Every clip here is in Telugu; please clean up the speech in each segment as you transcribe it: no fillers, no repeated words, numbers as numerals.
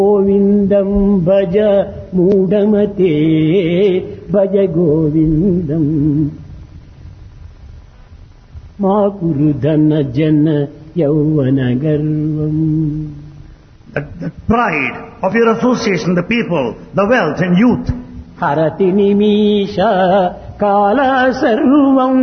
గోవిందం భజ మూఢమతే భజ గోవిందం మా కురు ధన జన యౌవన గర్వం. The pride of your association, the people, the wealth and youth, హరతి నిమిష కాల సర్వం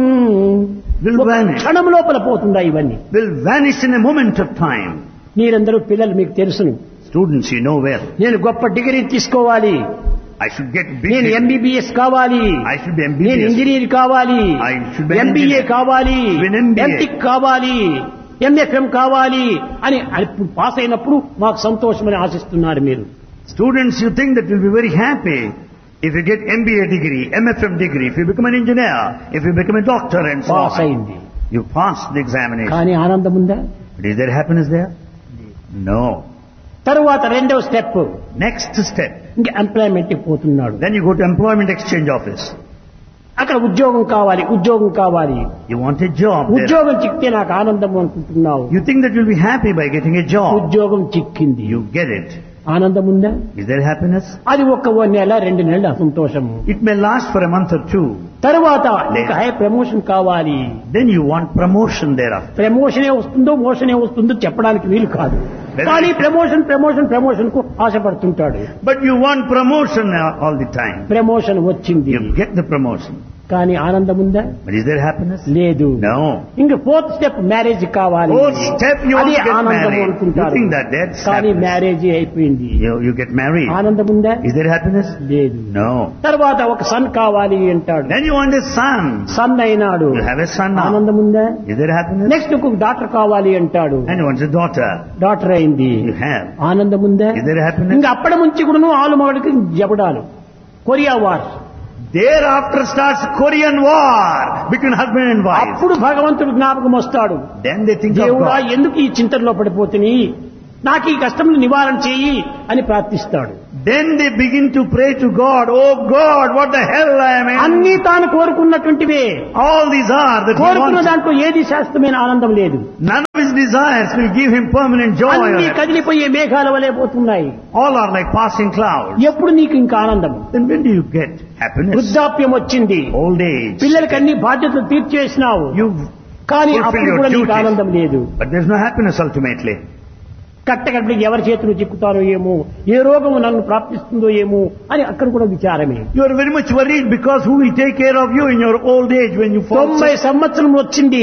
will vanish. క్షణం లోపల పోతుందా ఇవన్నీ? Will vanish in a moment of time. మీరందరూ పిల్లలు, మీకు తెలుసును, Students, you know well. నేను గొప్ప డిగ్రీ తీసుకోవాలి, I should get big. నేను ఎంబీబీఎస్ కావాలి, I should be నేను MBBS. ఇంజనీర్ కావాలి, I should be MBA engineer. కావాలి, Be an MBA. ఎంటెక్ కావాలి, ఎంఎఫ్ఎం కావాలి అని ఇప్పుడు పాస్ అయినప్పుడు మాకు సంతోషమని ఆశిస్తున్నారు మీరు. Students, you think that you'll be very happy if you get MBA degree, MFM degree, if you become an engineer, if you become a doctor and so pass on. అయింది, You passed the examination. కానీ ఆనందం ఉందా? But is there happiness there? No. తరువాత రెండవ స్టెప్, Next step. ఇంకా ఎంప్లాయ్మెంట్ పోతున్నాడు. Then you go to employment exchange office. అక్కడ ఉద్యోగం కావాలి, ఉద్యోగం కావాలి, You want a job there. ఉద్యోగం చిక్కితే నాకు ఆనందం అనుకుంటున్నావు. You think that you'll be happy by getting a job. ఉద్యోగం చిక్కింది, You get it. ఆనందం ఉందా? Is there happiness? అది ఒక నెల 2 నెలల సంతోషము. It may last for a month or two. తరువాత ఇంకా హై ప్రమోషన్ కావాలి. Then you want promotion thereafter. ప్రమోషనే వస్తుందో మోషనే వస్తుందో చెప్పడానికి వీలు కాదు, కానీ ప్రమోషన్ ప్రమోషన్ ప్రమోషన్ కు ఆశపడుతుంటాడు. But you want promotion all the time. Promotion వచ్చింది, You get the promotion. కానీ ఆనందం ఉందా? But is there happiness? లేదు. No. ఇంకా 4th స్టెప్ మ్యారేజ్ కావాలి. Fourth step, you want అది to get ఆనందం married. అనుకుంటారు, You think that that's కానీ happiness. మ్యారేజ్ అయిపోయింది. You get married. ఆనందం ఉందా? Is there happiness? లేదు. No. తర్వాత ఒక సన్ కావాలి అంటాడు, Then you want a son. Sun అయినాడు, You have a son now. ఆనందం ఉందా? Is there happiness? నెక్స్ట్ ఒక డాక్టర్ కావాలి అంటాడు, And you want a daughter. Doctor అయింది, You have. ఆనందం ఉందా? Is there happiness? ఇంకా అప్పటి నుంచి కూడా ఆలు మగడికి జబడాలు, Korea war. Thereafter starts Korean war between husband and wife. అప్పుడు భగవంతుడు జ్ఞాపకం వస్తాడు, Then they think of దేవుడా God. ఎందుకు ఈ చింతనలో పడిపోతుని, నాకు ఈ కష్టములు నివారణ చేయి అని ప్రార్థిస్తాడు. Then they begin to pray to God. Oh God, what the hell I am in? అన్ని తాను కోరుకున్నటువంటివే, All these are that he కోరుకున్న wants. దాంట్లో ఏది శాశ్వతమైన ఆనందం లేదు. None of his desires will give him permanent joy. అన్ని కదిలిపోయే మేఘాల వలె పోతున్నాయి. All are like passing clouds. ఎప్పుడు నీకు ఇంకా ఆనందం? Then when do you get happiness? వృద్ధాప్యం వచ్చింది, Old age. పిల్లలకి అన్ని బాధ్యతలు తీర్చేసినావు, You've కానీ fulfilled అప్పుడు your కూడా నీకు duties. ఆనందం లేదు. But there's no happiness ultimately. కట్టకట్టకి ఎవరి చేతులు చిక్కుతారో ఏమో, ఏ రోగము నన్ను ప్రాప్తిస్తుందో ఏమో అని అక్కడ కూడా విచారమే. You are very much worried because who will take care of you in your old age when you fall 90 sick? సంవత్సరం వచ్చింది,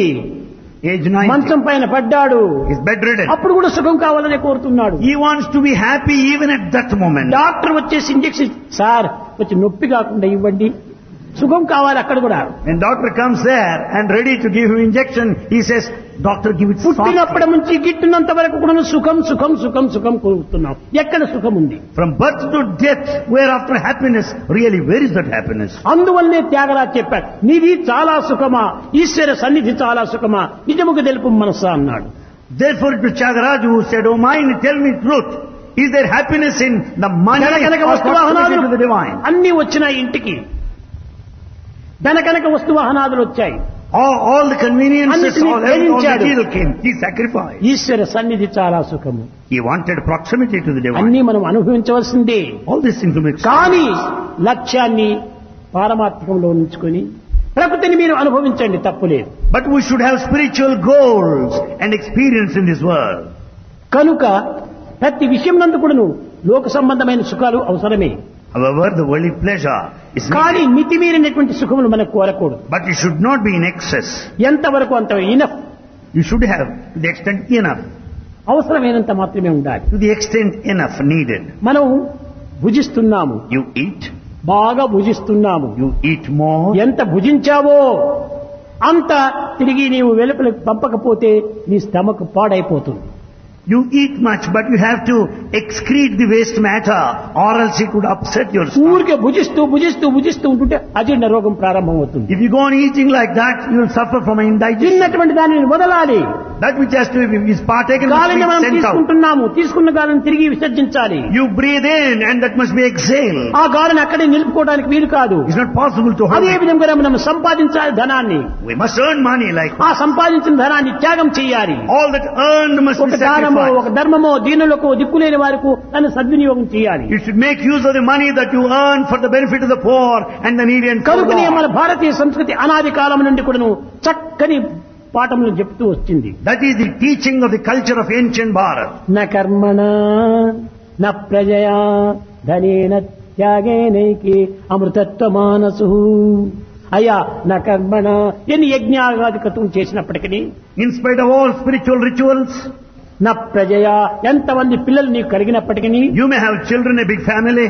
Age 90. మంచం పైన పడ్డాడు, He's bedridden. అప్పుడు కూడా సుఖం కావాలని కోరుతున్నాడు. He wants to be happy even at that moment. Doctor వచ్చేసి ఇంజెక్షన్, సార్ కొంచెం నొప్పి కాకుండా ఇవ్వండి, సుఖం కావాలి అక్కడ కూడా. When doctor comes there and ready to give him injection, he says, doctor, give it softly. పుట్టినప్పటి నుంచి గిట్టినంత వరకు కూడా సుఖం సుఖం సుఖం సుఖం కోరుతున్నాం. ఎక్కడ సుఖం ఉంది? From birth to death, whereafter happiness, really, where is that happiness? అందువల్లనే త్యాగరాజ్ చెప్పాడు, నీది చాలా సుఖమా, ఈశ్వర సన్నిధి చాలా సుఖమా, నిజముగా తెలుపు మనసా అన్నాడు. Therefore, to Chagaraj who said, oh mind, tell me truth. Is there happiness in the money కనుక or వస్తువాహనాలు proximity to the divine? అన్ని వచ్చినాయి ఇంటికి, ధనకనక వస్తువాహనాదులు వచ్చాయి, All the conveniences, అన్నిటినీ all త్యజించాడు. material came. He sacrificed. ఈశ్వర సన్నిధి చాలా సుఖము. He wanted proximity to the divine. అన్ని మనం అనుభవించవలసిందే, All these things will make sense. కానీ లక్ష్యాన్ని పారమార్థికంలో ఉంచుకొని ప్రకృతిని మీరు అనుభవించండి, తప్పులేదు. But we should have spiritual goals and experience in this world. కనుక ప్రతి విషయం నందు కూడాను లోక సంబంధమైన సుఖాలు అవసరమే, However, the worldly pleasure is కానీ needed. మితిమీరినటువంటి సుఖములు మనకు కోరకూడదు. But it should not be in excess. ఎంతవరకు అంత enough, You should have to the extent enough. అవసరమైనంత మాత్రమే ఉండాలి. To the extent enough needed. మనం భుజిస్తున్నాము, You eat. బాగా భుజిస్తున్నాము, You eat more. ఎంత భుజించావో అంత తిరిగి నీవు వెలుపలకు పంపకపోతే నీ స్టమక్ పాడైపోతుంది. You eat much, but you have to excrete the waste matter, or else it would upset your stomach. ఊరికే భుజిస్తూ భుజిస్తూ భుజిస్తూ ఉంటుంటే అజీర్ణ రోగం ప్రారంభమవుతుంది. If you go on eating like that, you will suffer from indigestion. తిన్నటువంటి దానిని వదలాలి. That which has to is partaken must గాలిని మనం be sent out. తీసుకుంటున్నాము, తీసుకున్న గాలిని తిరిగి విసర్జించాలి. You breathe in and that must be exhaled. ఆ గాలిని అక్కడే నిలుపుకోవడానికి వీలు కాదు. It's not possible to hold అదే it. విధంగా మనం సంపాదించాలి ధనాన్ని. We must earn money like ఆ సంపాదించిన ధనాన్ని త్యాగం చేయాలి. all that earned must ఒక be దానమో, sacrificed. ఒక ధర్మమో, దీనులకు, దిక్కులేని వారికి దాన్ని సద్వినియోగం చేయాలి. You should make use of the money that you earn for the benefit of the poor and the needy and కనుకనే మన forlorn. భారతీయ సంస్కృతి అనాది కాలం నుండి కూడాను చక్కని పాఠములు చెప్తూ వచ్చింది. That is the teaching of the culture of ancient Bharat. న కర్మణ న ప్రజయా ధనేన త్యాగేనైకి అమృతత్వ మానసు. అయ్యా నా కర్మణ ఎన్ని యజ్ఞాగాదికతం చేసినప్పటికీ, In spite of all spiritual rituals, నా ప్రజయా ఎంతమంది పిల్లలు నీకు కలిగినప్పటికీ, you may have children, a big family.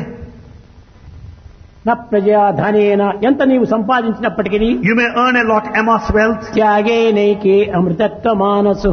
నా ప్రజయా ధనేన ఎంత నీవు సంపాదించినప్పటికీ, You may earn a lot, amass wealth. త్యాగేనైకే అమృతత్వ మానసు.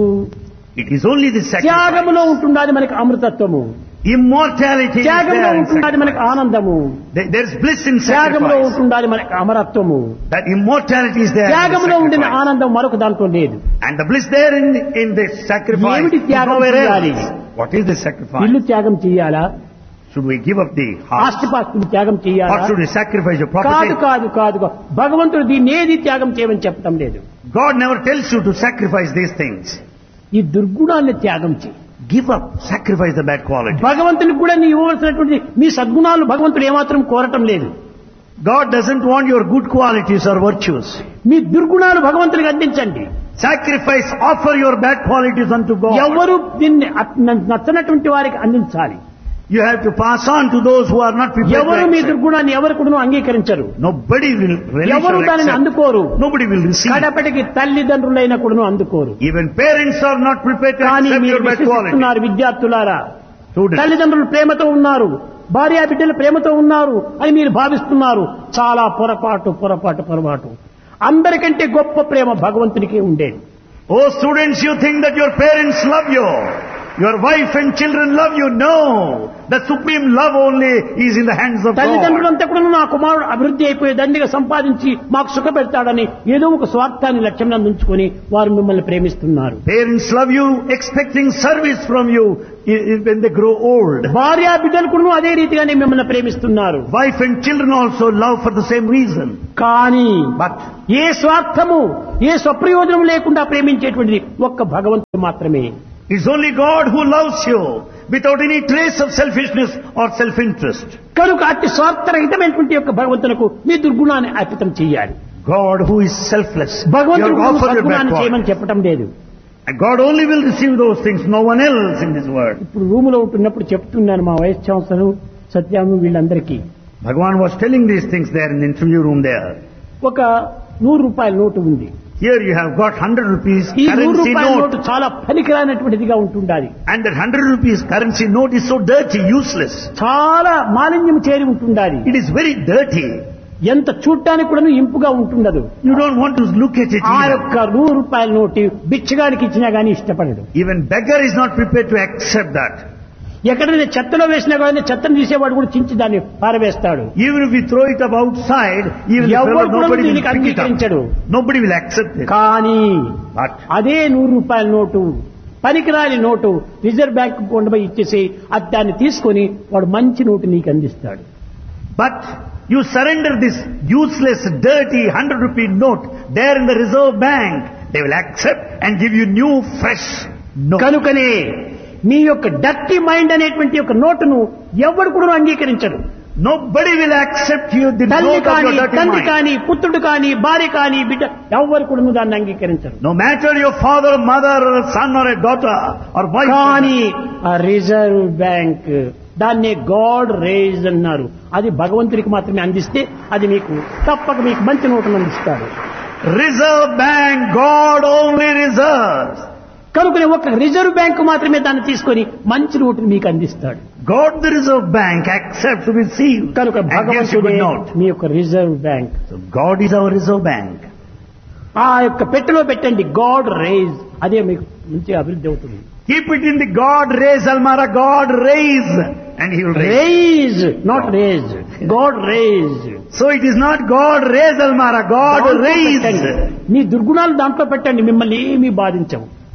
It is only the sacrifice. త్యాగములో ఉంటున్నది మనకి అమృతత్వము, Immortality is త్యాగంలో there in ఉంటున్నది sacrifice. మనకి ఆనందము, There is bliss in త్యాగంలో sacrifice. ఉంటున్నది మనకి అమరత్వము. That immortality is there in the త్యాగంలో ఉండిన sacrifice. ఆనందం మరొక దాంట్లో లేదు. And the bliss there in the sacrifice ఏమిటి is త్యాగం nowhere చేయాలి? else. What is the sacrifice? ఇల్లు త్యాగం చేయాలా? Should we give up the house? ఆస్తిపాస్తులు త్యాగం చేయాలా? Or should we sacrifice your కాదు property? కాదు కాదు. భగవంతుడు దీన్ని ఏది త్యాగం చేయమని చెప్పడం లేదు. God never tells you to sacrifice these things. ఈ దుర్గుణాన్ని త్యాగం చేయి. Give up, sacrifice the bad quality. భగవంతునికి కూడా నీ ఇవ్వవలసినటువంటి మీ సద్గుణాలు భగవంతుడు ఏమాత్రం కోరటం లేదు. God doesn't want your good qualities or virtues. మీ దుర్గుణాలు భగవంతునికి అందించండి. Sacrifice, offer your bad qualities unto God. ఎవరు దీన్ని నచ్చనటువంటి వారికి అందించాలి. You have to pass on to those who are not prepared ఎవరు to మీ accept. దుర్గుణాన్ని ఎవరు కూడా అంగీకరించరు. Nobody will really ఎవరు shall దానిని accept. అందుకోరు. Nobody will receive. కడపటికి తల్లిదండ్రులైన కూడా అందుకోరు. Even parents are not prepared to కానీ accept మీరు your bad quality. విశ్వసిస్తున్నారు విద్యార్థులారా. Students, తల్లిదండ్రులు ప్రేమతో ఉన్నారు, భార్యా బిడ్డలు ప్రేమతో ఉన్నారు అని మీరు భావిస్తున్నారు. చాలా పొరపాటు. అందరికంటే గొప్ప ప్రేమ భగవంతునికే ఉండేది. oh students, you think that your parents love you. Your wife and children love you. No. The supreme love only is in the hands of God. తల్లిదండ్రులంతా కూడా నా కుమారుడు అభివృద్ధి అయిపోయి దండిగా సంపాదించి మాకు సుఖ పెడతాడని ఏదో ఒక స్వార్థాన్ని లక్ష్యంగా ఉంచుకొని వారు మిమ్మల్ని ప్రేమిస్తున్నారు. Parents love you expecting service from you when they grow old. భార్యా బిడ్డలు కూడా అదే రీతిగానే మిమ్మల్ని ప్రేమిస్తున్నారు. Wife and children also love for the same reason. కానీ But ఏ స్వార్థము, ఏ స్వప్రయోజనం లేకుండా ప్రేమించేటువంటిది ఒక్క భగవంతుడు మాత్రమే. it's only God who loves you without any trace of selfishness or self-interest. కనుక అతి స్వార్థరహితమైనటువంటి యొక్క భగవంతునకు మీ దుర్గుణాన్ని అర్పితం చేయాలి. God who is selfless. You భగవంతుడు have offered your bad సద్గుణాన్ని quality. చేయమని చెప్పడం లేదు. And God only will receive those things, no one else in this world. ఇప్పుడు రూమ్ లో ఉంటున్నప్పుడు చెప్తున్నాను మా వైస్ ఛాన్సలర్ సత్యాము వీళ్ళందరికీ. Bhagavan was telling these things there in the interview room there. ఒక 100 రూపాయల నోటు ఉంది. Here you have got 100 rupees ఈ 100 currency రూపాయల note. నోటు చాలా పనికిరానటువంటిదిగా ఉంటుండాలి. And that 100 rupees currency note is so dirty, useless. చాలా మాలిన్యం చేరి ఉంటుండాలి. It is very dirty. ఎంత చూడటానికి కూడా ఇంపుగా ఉంటుండదు. You don't want to look at it ఆ either. యొక్క 100 రూపాయల నోటు బిచ్చగానికి ఇచ్చినా గానీ ఇష్టపడడు. Even beggar is not prepared to accept that. ఎక్కడైనా చెత్తలో వేసినా కానీ చెత్తను తీసేవాడు కూడా చించి దాన్ని పారవేస్తాడు. Even if we throw it up outside, even the ఎవరు fellow, కూడా nobody will దీనికి pick it అంగీకరించడు. up. Nobody will accept it. కానీ But అదే 100 రూపాయల నోటు, పనికిరాని నోటు రిజర్వ్ బ్యాంక్ కొండపై ఇచ్చేసి అది దాన్ని తీసుకొని వాడు మంచి నోటు నీకు అందిస్తాడు. you surrender this useless, dirty 100 rupee note there in the Reserve Bank. They will accept and give you new, fresh note. కనుకనే మీ యొక్క డర్టీ మైండ్ అనేటువంటి యొక్క నోటును ఎవరు కూడా అంగీకరించరు. Nobody will accept you the తల్లి note of కానీ, your dirty తండ్రి mind. కానీ, పుత్రుడు కానీ, భార్య కానీ, బిడ్డ ఎవరు కూడా దాన్ని అంగీకరించరు. No matter your father, mother, or a son or a daughter or wife. కానీ ఆ రిజర్వ్ బ్యాంక్ దాన్నే గాడ్ రేజ్ అన్నారు. అది భగవంతుడికి మాత్రమే అందిస్తే అది మీకు తప్పక మీకు మంచి నోటును అందిస్తాడు. Reserve Bank, God only reserves. కనుక ఒక రిజర్వ్ బ్యాంక్ మాత్రమే దాన్ని తీసుకొని మంచి నోటును మీకు అందిస్తాడు. God the Reserve Bank accepts to receive కనుక and gives you భగవంతుడే good note. మీ యొక్క reserve bank. So God is our Reserve Bank. ఆ యొక్క పెట్టెలో పెట్టండి గాడ్ రేజ్, అదే మీకు మంచి అభివృద్ధి అవుతుంది. Keep it in the God raise almara, God raise, and He will raise. Raise not raise, God raise. So it is not God raise almara, God raise. మీ దుర్గుణాలు దాంట్లో పెట్టండి, మిమ్మల్ని ఏమీ బాధించవు.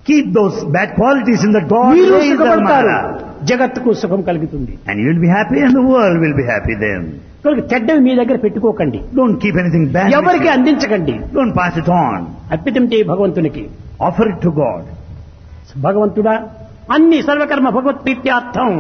keep those bad qualities in the God మీరు way, సుఖపడతారు, Dharmara. జగత్తుకు సుఖం కలుగుతుంది. And you will be happy and the world will be happy then. కనుక చెడ్డవి మీ దగ్గర పెట్టుకోకండి, Don't keep anything bad with ఎవరికి you. అందించకండి, Don't pass it on. అర్పితం చేయి భగవంతునికి. Offer it to God. భగవంతుడా, అన్ని సర్వకర్మ భగవత్ ప్రీత్యార్థం.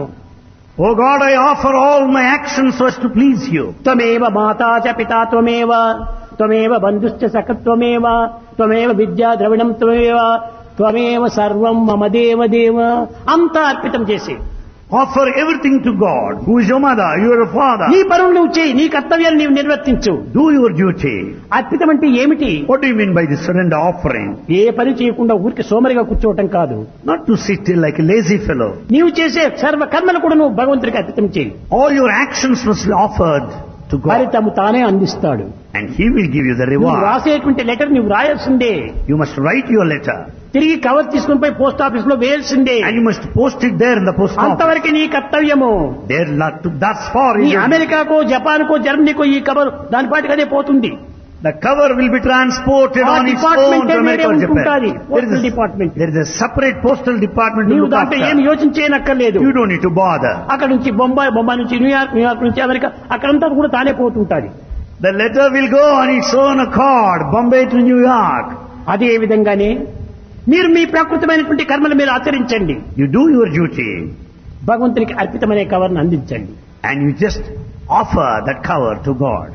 Oh God, I offer all my actions so as to please you. త్వమేవ మాతా చ పితా త్వమేవ, త్వమేవ బంధుశ్చ సఖత్వమేవ, త్వమేవ విద్యా ద్రవిణం త్వమేవ, త్వమేవ సర్వం మమ దేవ దేవ. అంతా అర్పితం చేసి Offer everything to God, who is your mother, you are your father. నీ పనులు నువ్వు చేయి, నీ కర్తవ్యాన్ని నీవు నిర్వర్తించు. Do your duty. అర్పితం అంటే ఏమిటి? What do you mean by this surrender offering? ఏ పని చేయకుండా ఊరికి సోమరిగా కూర్చోవటం కాదు. Not to sit still like a lazy fellow. నీవు చేసే సర్వ కర్మలు కూడా నువ్వు భగవంతుడికి అర్పితం చేయి. All your actions must be offered to God. ఫలితము తానే అందిస్తాడు. And He will give you the నువ్వు reward. రాసేటువంటి లెటర్ నువ్వు రాయాల్సిందే. You must write your letter. తిరిగి కవర్ తీసుకుని పోయి పోస్ట్ ఆఫీస్ లో వేయాల్సిందే. And you must post it there in the post office. అంతవరకు నీ కర్తవ్యము. There not to, thus far నీ is your- అమెరికాకో జపాన్కో జర్మనీకో ఈ కవర్ దాని పాటికి అదే పోతుంది. the cover will be transported ఆ on its own department to America or ఉంటుంటాది, Japan. Postal department. There is a separate postal department to నీవు look దాంట్లో ఏం after. యోచించేయనక్కర్లేదు. You don't need to bother. అక్కడ నుంచి బొంబాయి, బొంబాయి నుంచి న్యూయార్క్, న్యూయార్క్ నుంచి అమెరికా, అక్కడంతా కూడా తానే పోతుంటాది. The letter will go on its own accord, Bombay to New York. అదే విధంగానే మీరు మీ ప్రాకృతమైనటువంటి కర్మలు మీరు ఆచరించండి. You do your duty భగవంతునికి అర్పితమనే కవర్ను అందించండి. and you just offer that cover to God.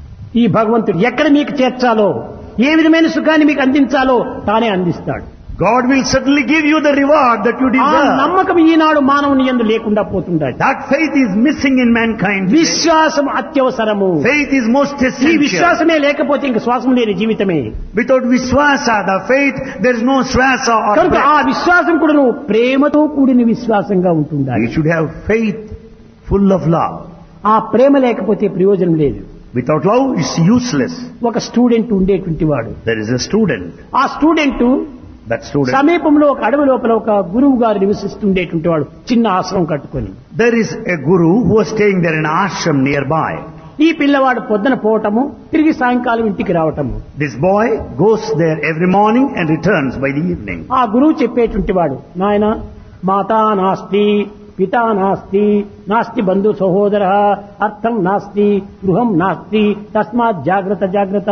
ఈ భగవంతుడు ఎక్కడ మీకు చేర్చాలో, ఏ విధమైన సుఖాన్ని మీకు అందించాలో తానే అందిస్తాడు. God will certainly give you the reward that you ఆ deserve. నమ్మకం ఈనాడు మానవుని యందు లేకుండా పోతుండాలి. That faith is missing in mankind today. విశ్వాసం అత్యవసరము. Faith is most ఈ essential. విశ్వాసమే లేకపోతే ఇంక శ్వాసం లేని జీవితమే. Without Vishwasa, the faith, there is no Swasa or కనుక ఆ breath. విశ్వాసం కూడా నువ్వు ప్రేమతో కూడిన విశ్వాసంగా ఉంటుండాలి. You should have faith full of love. ఆ ప్రేమ లేకపోతే ప్రయోజనం లేదు. Without love, it's useless. ఒక స్టూడెంట్ ఉండేటువంటి వాడు, There is a student. ఆ స్టూడెంట్ That student. సమీపంలో ఒక అడవి లోపల ఒక గురువు గారు నివసిస్తుండేటువంటి వాడు, చిన్న ఆశ్రమం కట్టుకొని. There is a guru who was staying there in an ashram nearby. ఈ పిల్లవాడు పొద్దున పోవటము, తిరిగి సాయంకాలం ఇంటికి రావటము. This boy goes there every morning and returns by the evening. ఆ గురువు చెప్పేటువంటి వాడు, నాయన మాతా నాస్తి, పితా నాస్తి, నాస్తి బంధు సహోదర, అర్థం నాస్తి, గృహం నాస్తి, తస్మాత్ జాగ్రత్త జాగ్రత్త.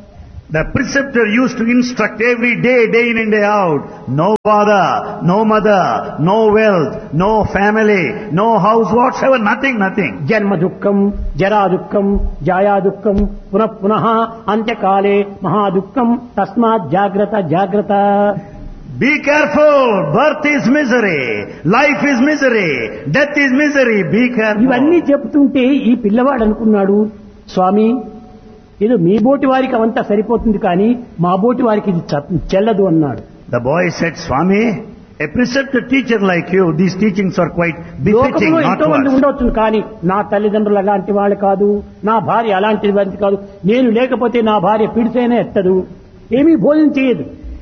The preceptor used to instruct every day, day in and day out. No father, no mother, no wealth, no family, no house whatsoever, nothing, nothing. జన్మ దుఃఖం, జరా దుఃఖం, జాయా దుఃఖం, పునః పునః అంత్యకాలే మహాదుఃఖం, తస్మాత్ జాగ్రత్త జాగ్రత్త. Be careful, birth is misery, life is misery, death is misery, be ఇవన్నీ careful. చెప్తుంటే ఈ పిల్లవాడు అనుకున్నాడు, స్వామి ఏదో మీ బోటి వారికి అవంతా సరిపోతుంది కానీ మా బోటి వారికి ఇది చెల్లదు అన్నాడు. The boy said, Swami, a preceptor teacher like you, these teachings are quite befitting, లోకంలో not ఎంతో మంది to us. ఉండవచ్చు కానీ నా తల్లిదండ్రులు అలాంటి వాళ్ళు కాదు, నా భార్య అలాంటి వారి కాదు, నేను లేకపోతే నా భార్య పిడిసైనా ఎత్తదు, ఏమీ భోజనం చేయదు.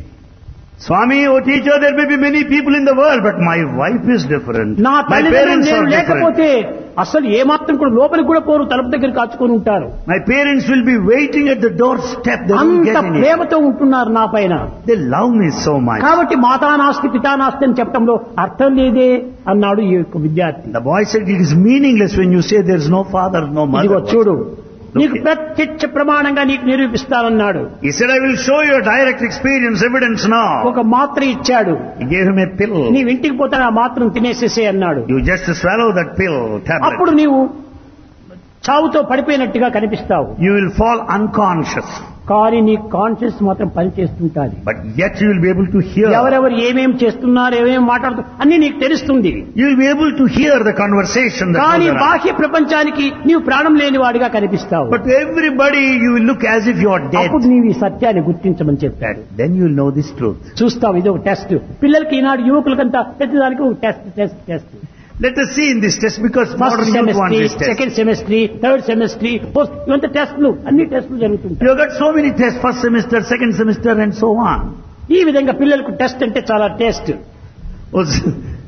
Swami, oh teacher, there may be many people in the world, but my wife is different. నా My తల్లిదండ్రులు parents నేను are different. లేకపోతే అసలు ఏమాత్రం కూడా లోపలికి కూడా పోరు, తలుపు దగ్గర కాచుకొని ఉంటారు. My parents will be waiting at the doorstep. They won't అంత get in it. ప్రేమతో ఉంటున్నారు నా పైన. They love me so much. కాబట్టి మాతా నాస్తి పితా నాస్తి అని చెప్పడంలో అర్థం లేదే అన్నాడు ఈ యొక్క విద్యార్థి. The boy said, it is meaningless when you say there is no father, no ఇదిగో mother. చూడు, నీకు Okay. ప్రత్యక్ష ప్రమాణంగా నీకు నిరూపిస్తానన్నాడు. He said, I will show you a direct experience evidence now. ఒక మాత్ర ఇచ్చాడు, He gave him a pill. నీవు ఇంటికి పోతే ఆ మాత్రం తినేసేసే అన్నాడు. You just swallow that pill, అప్పుడు tablet. నీవు చావుతో పడిపోయినట్టుగా కనిపిస్తావు, You will fall unconscious. కానీ నీ కాన్షియస్ మాత్రం పనిచేస్తుంటాది. But yet you will be able to hear. ఎవరెవరు ఏమేం చేస్తున్నారు, ఏమేం మాట్లాడుతున్నారు అన్ని నీకు తెలుస్తుంది. You will be able to hear the conversation that కానీ goes around. బాహ్య ప్రపంచానికి నీవు ప్రాణం లేని వాడిగా కనిపిస్తావు. But to everybody you will look as if you are dead. అప్పుడు నీవు ఈ సత్యాన్ని గుర్తించమని చెప్పాడు. Then you will know this truth. చూస్తావు, ఇది ఒక టెస్ట్. పిల్లలకి ఈనాడు యువకులకంతా ప్రతిదానికి ఒక test test test. Let us see in this test because first modern youth want semester, this test. Second semester, third semester, post, ఇవంతా టెస్టులు, అన్ని టెస్టులు జరుగుతుంటాయి. You have got so many tests, first semester, second semester and so on. ఈ విధంగా పిల్లలకు టెస్ట్ అంటే చాలా taste.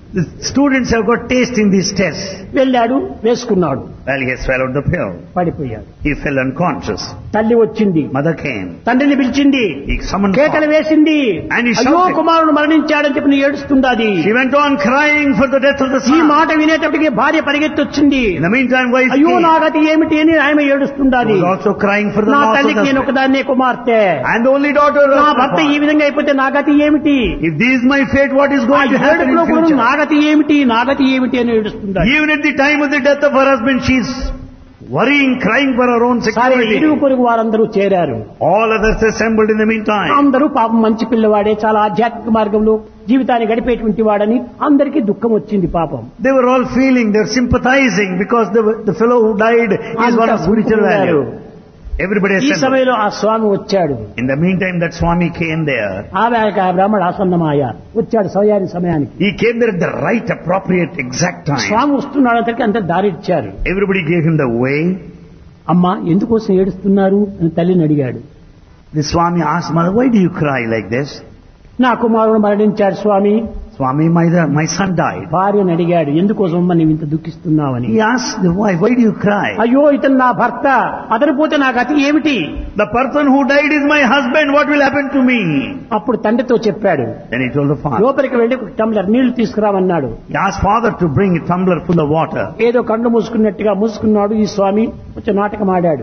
The students have got taste in these tests. వెళ్ళాడు, వేసుకున్నాడు, Well, he swallowed the pill. పడిపోయాడు. He fell unconscious. తల్లి వచ్చింది, Mother came. తండ్రిని పిలిచింది, He summoned కేకలు father. వేసింది. And he అయ్యో shouted. కుమారుడు మరణించాడని చెప్పి ఏడుస్తుండాది. She went on crying for the death of the ఈ son. మాట వినేటప్పటికి భార్య పరిగెత్తొచ్చింది. In the meantime, wife అయ్యో came. నా గతి ఏమిటి అని ఆమె ఏడుస్తుండాది. She was also crying for the నా loss of తల్లికి నేను the husband. ఒకదాన్నే కుమార్తె, And the only daughter of నా my భర్త ఈ father. విధంగా అయిపోతే నా గతి ఏమిటి? If this is my fate, what is ఆ going to happen ఏడుపులో in కూడా future? నా గతి ఏమిటి, నా గతి ఏమిటి అని ఏడుస్తుండాలి. Even at the time of the death of her husband, she is worrying, crying for her own సరే, security. ఇరుగు పొరుగు వారందరూ చేరారు. All others assembled in the meantime. అందరూ పాపం మంచి పిల్లవాడే, చాలా ఆధ్యాత్మిక మార్గంలో జీవితాన్ని గడిపేటువంటి వాడని అందరికీ దుఃఖం వచ్చింది పాపం. They were all feeling, they were sympathizing because the fellow who died is one of spiritual value. Everybody ఈ assembled. సమయంలో ఆ స్వామి వచ్చాడు. In the meantime, that Swami came there. ఆ బ్రాహ్మణ ఆసన్నమాయ వచ్చాడు సమయానికి. He came there at the right, appropriate, exact time. స్వామి వస్తున్నాడు అంతకి అంత దారి ఇచ్చారు. Everybody gave him the way. అమ్మా ఎందుకోసం ఏడుస్తున్నారు అని తల్లిని అడిగాడు. The Swami asked Mother, why do you cry like this? నా కుమారుడు మరణించాడు స్వామి. Swami, my son died. భార్యను అడిగాడు, ఎందుకోసం అమ్మ నీవు ఇంత దుఃఖిస్తున్నావని. He asked the wife, why do you cry? అయ్యో ఇతను నా భర్త, అతను పోతే నా గతి ఏమిటి? The person who died is my husband, what will happen to me? అప్పుడు తండ్రితో చెప్పాడు. Then he told the father. లోపలికి వెళ్లి ఒక టంబ్లర్ నీళ్లు తీసుకురామన్నాడు. He asked father to bring a tumbler full of water. ఏదో కళ్ళు మూసుకున్నట్టుగా మూసుకున్నాడు. ఈ స్వామి కొంచెం నాటకం ఆడాడు.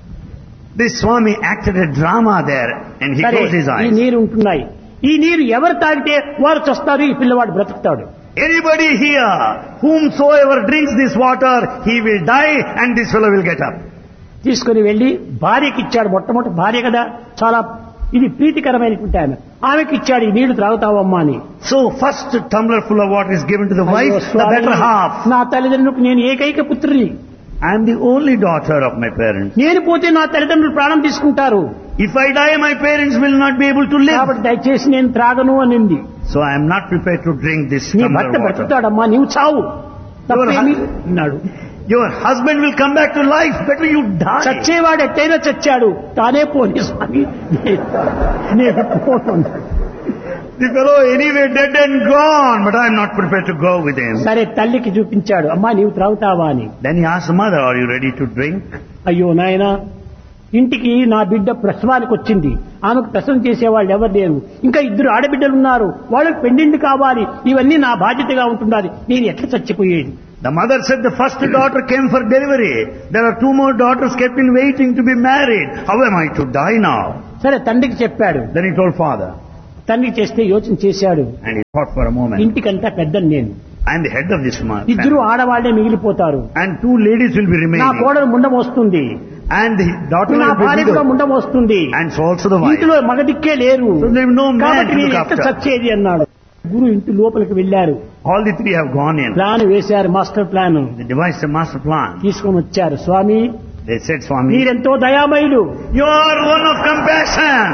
This Swami acted a drama there and he సరే, closed his ఈ eyes. నీరు ఉంటున్నాయి, ఈ నీరు ఎవరు తాగితే వారు చస్తారు, ఈ పిల్లవాడు బ్రతుకుతాడు. Anybody here, whomsoever drinks this water, he will die and this fellow will get up. తీసుకుని వెళ్లి భార్యకి ఇచ్చాడు. మొట్టమొదటి భార్య కదా, చాలా ఇది ప్రీతికరమైనటువంటి ఆమెకి ఇచ్చాడు. ఈ నీళ్లు త్రాగుతావమ్మా అని. So first tumbler full of water is given to the అయ్యో wife, the Swamy, better half. నా తల్లిదండ్రులకు నేను ఏకైక పుత్రుని, I am the only daughter of my parents. నేను పోతే నా తల్లిదండ్రులు ప్రాణం తీసుకుంటారు. If I die, my parents will not be able to live. కాబట్టి దయచేసి నేను త్రాగను అనింది. So I am not prepared to drink this నీ tumbler భర్త water. బ్రతుకుతాడమ్మా, నీవు చావు, తప్పేమి అన్నాడు. Your husband will come back to life, better you die. చచ్చేవాడు ఎట్టయినా చచ్చాడు, తానే పోనీ స్వామి నేను పోను. The fellow anyway dead and gone, but I am not prepared to go with him. సరే తల్లికి చూపించాడు, అమ్మా నీవు త్రాగుతావా అని. Then he asked the mother, are you ready to drink? అయ్యో నాయనా, ఇంటికి నా బిడ్డ ప్రసవానికి వచ్చింది, ఆమెకు ప్రసవం చేసేవాళ్ళు ఎవరు లేరు, ఇంకా 2 ఆడబిడ్డలు ఉన్నారు, వాళ్ళకి పెండింటి కావాలి, ఇవన్నీ నా బాధ్యతగా ఉంటున్నది, నేను ఎట్లా చచ్చిపోయేది? The mother said the first daughter came for delivery. There are 2 more daughters kept in waiting to be married. How am I to die now? సరే తండ్రికి చెప్పాడు. Then he told father. తండ్రికి చేస్తే యోచన చేశాడు, And he thought for a moment. ఇంటికంతా పెద్దని నేను, I am the head of this man. 2 ఆడవాళ్లే మిగిలిపోతారు, And 2 ladies will be నా remaining. కోడలు ముండం వస్తుంది, And the daughter నా will be భార్య కూడా widowed. ముండం వస్తుంది, And so also the wife. ఇంటిలో మగదిక్కే లేరు, So there is no man కాబట్టి to నేను look ఎట్లా after. చచ్చేది అన్నాడు. గురు ఇంటి లోపలికి వెళ్లారు, All the 3 have gone in. Plan వేశారు, master plan They devised a master plan. తీసుకొని వచ్చారు. స్వామి They said, Swami, మీరెంతో దయామయులు, you are one of compassion.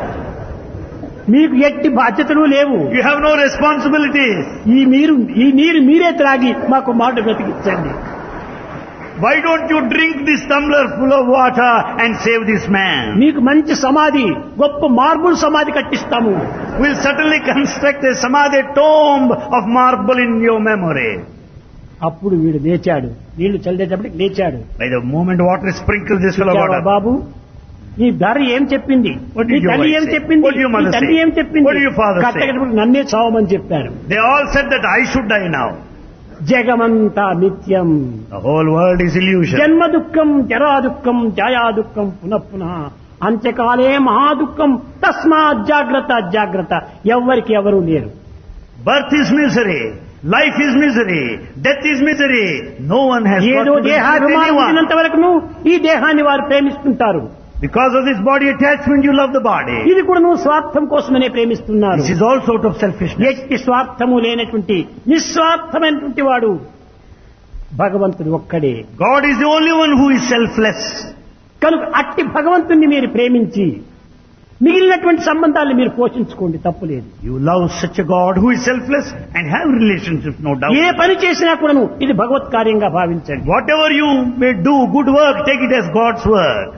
మీకు ఎట్టి బాధ్యతలు లేవు, You have no responsibilities. ఈ నీరు మీరే త్రాగి మాకు మాట బ్రతికించండి. Why don't you drink this tumbler full of water and save this man? మీకు మంచి సమాధి, గొప్ప మార్బుల్ సమాధి కట్టిస్తాము. We'll certainly construct a samadhi tomb of marble in your memory. అప్పుడు వీడు లేచాడు, నీళ్లు చల్లేటప్పటికి లేచాడు. By the moment water sprinkled, this fellow got "చెప్పావా up. బాబు, నీ భార్య ఏం చెప్పింది, What did నీ your తల్లి wife ఏం say? చెప్పింది, What did your నీ mother తండ్రి say? ఏం చెప్పింది, What did your father say? కట్టకటప్పుడు నన్నే చావమని చెప్పారు. They all said that I should die now. జగమంతా నిత్యం, The whole world is illusion. జన్మ దుఃఖం, జరా దుఃఖం, ఛాయా దుఃఖం, పునః అంత్యకాలే మహాదుఃఖం, తస్మాత్ జాగ్రత్త జాగ్రత్త. ఎవ్వరికి ఎవరు లేరు. Birth is misery. Life is misery. Death is misery. No one has got ఏదో to be with దేహాభిమానం anyone. ఉన్నంత వరకు ఈ దేహాన్ని వారు ప్రేమిస్తుంటారు. Because of this body attachment, you love the body. ఇది కూడా నువ్వు స్వార్థం కోసమనే ప్రేమిస్తున్నారు. This is also out of selfishness. ఎట్టి స్వార్థము లేనటువంటి నిస్వార్థమైనటువంటి వాడు భగవంతుడు ఒక్కడే. God is the only one who is selfless. కనుక అట్టి భగవంతుణ్ణి మీరు ప్రేమించి మిగిలినటువంటి సంబంధాలను మీరు పోషించుకోండి, తప్పులేదు. You love such a God who is selfless and have relationships, no doubt. ఏ పని చేసినా కూడాను ఇది భగవత్ కార్యంగా భావించండి. Whatever you may do, good work, take it as God's work.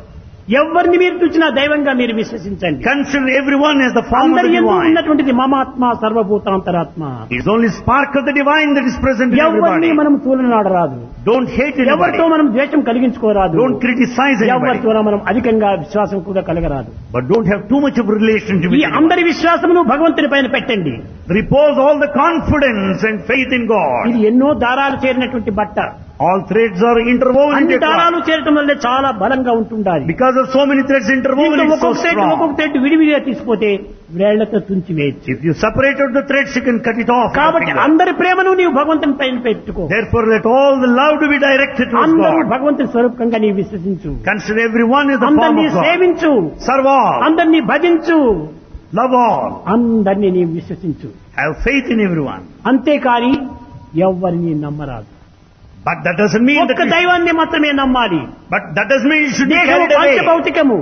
ఎవరిని మీరు చూసినా దైవంగా మీరు విశ్వసించండి. Consider everyone as the form of the అందరి యందు divine. ఉన్నటువంటిది మమాత్మ సర్వభూతాంతరాత్మ. It is only spark of the divine that is present in ఎవరిని everybody. మనం తూలనాడరాదు. Don't hate anybody. ఎవరితో మనం ద్వేషం కలిగించుకోరాదు. Don't criticize anybody. ఎవరితో మనం అధికంగా విశ్వాసం కూడా కలగరాదు. But don't have too much of a relationship ఈ with anyone. అందరి విశ్వాసమును భగవంతుని పైన పెట్టండి. Repose all the confidence and faith in God. ఇది ఎన్నో దారాలు చేరినటువంటి బట్ట. All threads are interwoven అన్ని into దారాలు cloth. చేరటం వల్ల చాలా బలంగా ఉంటుండాలి. Because of so many threads interwoven, it's so ఒక్కొక్క strong. థ్రెడ్ విడివిడిగా తీసిపోతే వేళ్లతో తుంచి వేయచ్చు. If you separate out the threads, you can cut it off. with a కాబట్టి finger. అందరి ప్రేమను నీవు భగవంతుని పైన పెట్టుకో. Therefore, let all the love to be directed towards అందరూ God. భగవంతుని స్వరూపంగా నీవు విశ్వసించు. Consider everyone as the form అందరినీ of God. సేవించు. Serve all. అందరినీ భజించు. Love all. అందరినీ నీవు విశ్వసించు. Have faith in everyone. అంతేకాని ఎవరిని నమ్మరాదు. But that doesn't mean that ఒక్క దైవాన్ని మాత్రమే నమ్మాలి. but that doesn't mean you should be దేహము carried away. పంచభౌతికము.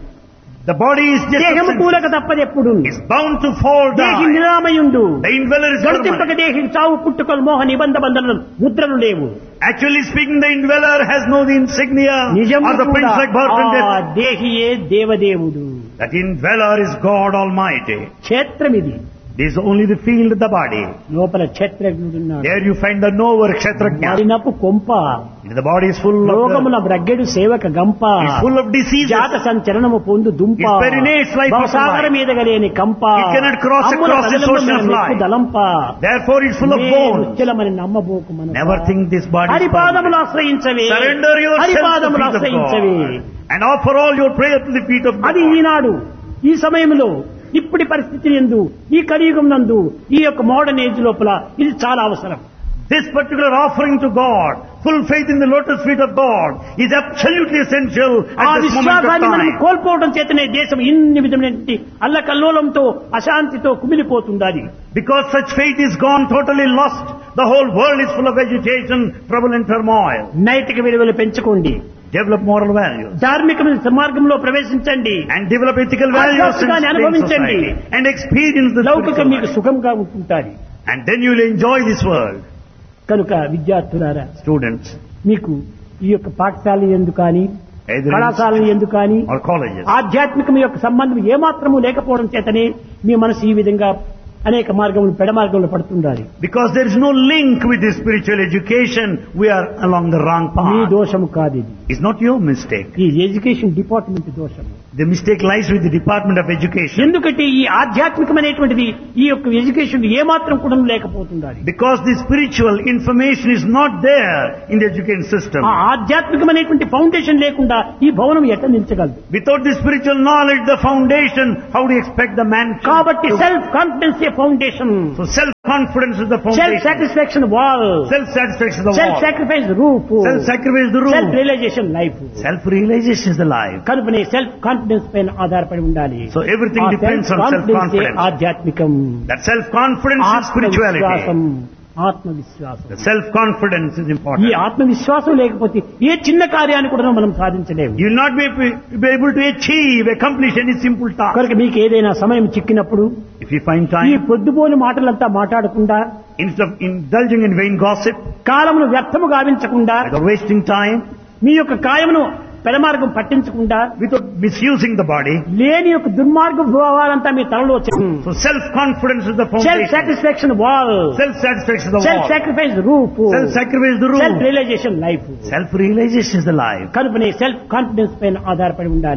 The body is just దేహము a కూలక తప్పదు ఎప్పుడు. is bound to fall దేహి down. నిరామయుండు. The indweller is గడిచింపక permanent. దేహి చావు పుట్టుకలు మోహ నిబంధ బంధనలు ముద్రలు లేవు. Actually speaking, the indweller has no insignia నిజము or the కూడా prince like birth and ఆ death. దేహియే దేవదేవుడు. That indweller is God Almighty. క్షేత్రం ఇది. This is only the field of the body. లోపల క్షేత్రజ్ఞుడున్నాడు. There you find the knower, kshetrajna. మరినపు కొంప. The body is full of రోగముల బ్రగ్గెడు సేవక గంప. is full of diseases. జాత సంచలనము పొందు దుంప. It perinates like భవసాగర butterfly. మీద గలేని కంప. It cannot cross అమ్ముల across the ప్రజలము ocean of మెక్కు life. దలంప. Therefore it's full of bones. ముచ్చలమని నమ్మబోకు Manasa. Never think this body is హరిపాదములు permanent. ఆశ్రయించవే. Surrender yourself to the హరిపాదములు feet of ఆశ్రయించవే. God. And offer all your prayer to the feet of God. అది ఈనాడు ఈ సమయంలో ఇప్పటి పరిస్థితి యందు ఈ కలియుగం నందు ఈ యొక్క మోడర్న్ ఏజ్ లోపల ఇది చాలా అవసరం. This particular offering to God, full faith in the lotus feet of God, is absolutely essential ఆ at this moment of విశ్వాసాన్ని మనం time. కోల్పోవడం చేతనే దేశం ఇన్ని విధమైన అల్లకల్లోలంతో అశాంతితో కుమిలిపోతుండాలి. Because such faith is gone, totally lost, the whole world is full of agitation, trouble and turmoil. నైతిక విలువలు పెంచుకోండి. Develop moral values. ధార్మిక మార్గంలో ప్రవేశించండి. And develop ethical values in ఆధ్యాత్మికాన్ని అనుభవించండి. society. And experience the లౌకికం spiritual మీకు life. సుఖంగా ఉంటుంటారు. And then you will enjoy this world. కనుక విద్యార్థులారా Students, మీకు ఈ యొక్క పాఠశాల ఎందుకు కానీ either కళాశాలలు ఎందుకు కానీ or colleges. ఆధ్యాత్మికం యొక్క సంబంధం ఏమాత్రము లేకపోవడం చేతనే మీ మనసు ఈ విధంగా అనేక మార్గములు పెడ మార్గంలో పడుతుండాలి. Because there is no link with this spiritual education, we are along the wrong me path. దోషము కాదు ఇది. It's not your mistake. ఈ ఎడ్యుకేషన్ డిపార్ట్మెంట్ దోషము. The mistake lies with the Department of Education. ఎందుకంటే ఈ ఆధ్యాత్మికమైనటువంటిది ఈ యొక్క ఎడ్యుకేషన్ ఏమాత్రం కూడా లేకపోతుండాలి. Because the spiritual information is not there in the education system. ఆ ఆధ్యాత్మికమైనటువంటి ఫౌండేషన్ లేకుండా ఈ భవనం ఎట్లా నిలిచగలదు? Without the spiritual knowledge, the foundation, how do you expect the man to... కాబట్టి self confidence A foundation. So self-confidence is the self foundation. Satisfaction wall. Self-satisfaction is the self wall. Sacrifice roof. Self-sacrifice is the self roof. Realisation life. Self-realization is the life. కనుకనే సెల్ఫ్ కాన్ఫిడెన్స్ పైన ఆధారపడి ఉండాలి. So everything ఆ depends on self-confidence A self-confidence. ఆధ్యాత్మికం. That self-confidence is ఆత్మవిశ్వాసం. spirituality. ఆత్మవిశ్వాసం. The self-confidence is ఈ important. ఆత్మవిశ్వాసం లేకపోతే ఏ చిన్న కార్యాన్ని కూడా మనం సాధించలేము. You will not be able to achieve, accomplish any simple task. కనుక మీకు ఏదైనా సమయం చిక్కినప్పుడు If you find ఈ time, పొద్దుపోని మాటలంతా మాట్లాడకుండా instead of indulging in vain gossip, కాలమును వ్యర్థము గావించకుండా without wasting time, మీ యొక్క కాయమును పెడమార్గం పట్టించకుండా without misusing the body, లేని యొక్క దుర్మార్గ భావాలంతా మీ తలలో so self-confidence is the self foundation. Satisfaction wall. Self-satisfaction is the self wall. Sacrifice roof. Self-sacrifice is the self roof. Realisation life. Self-realization is the life. కనుకనే సెల్ఫ్ కాన్ఫిడెన్స్ పైన ఆధారపడి ఉండాలి.